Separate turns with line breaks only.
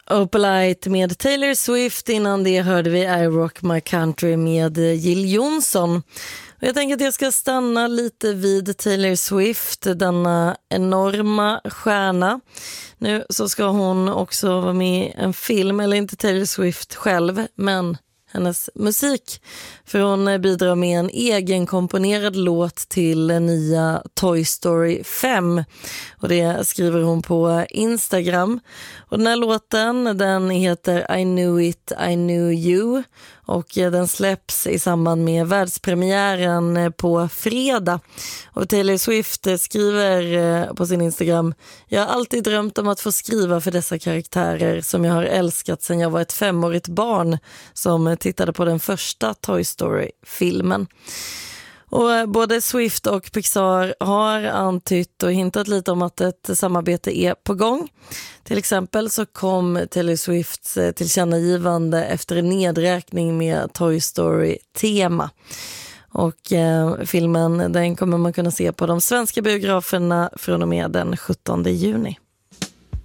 Opalite med Taylor Swift. Innan det hörde vi I Rock My Country med Jill Johnson. Och jag tänker att jag ska stanna lite vid Taylor Swift, denna enorma stjärna. Nu så ska hon också vara med i en film, eller inte Taylor Swift själv, men hennes musik. För hon bidrar med en egenkomponerad låt till nya Toy Story 5. Och det skriver hon på Instagram. Och den här låten, den heter I Knew It, I Knew You. Och den släpps i samband med världspremiären på fredag. Och Taylor Swift skriver på sin Instagram: jag har alltid drömt om att få skriva för dessa karaktärer som jag har älskat sedan jag var ett 5-årigt barn som tittade på den första Toy Story-filmen. Och både Swift och Pixar har antytt och hintat lite om att ett samarbete är på gång. Till exempel så kom Taylor Swifts tillkännagivande efter en nedräkning med Toy Story-tema. Och filmen den kommer man kunna se på de svenska biograferna från och med den 17 juni.